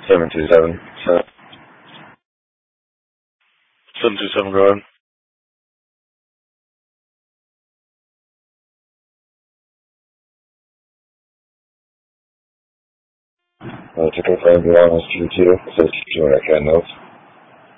727. 727, go ahead. To confirm, you're on G2, it says G2 on our CAD notes.